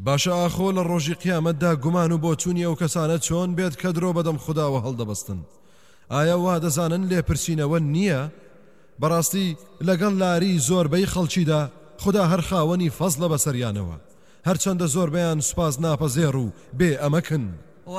باشە ئاخۆ لە ڕۆژی قیامەتدا گومان و بۆچوونی ئەو کەسانە چۆن بێت کە درۆ بەدەم خودداوە هەڵدەبەستن؟ ئایا وا دەزانن لێپرسینەوە نییە؟ بەڕاستی لەگەڵ لاری زۆربەی خەڵکیدا خوددا هەر خاوەنی فەزلە بەسەریانەوە، هەرچەندە زۆربەیان سوپاس ناپەزێڕ و بێ ئەمەکن.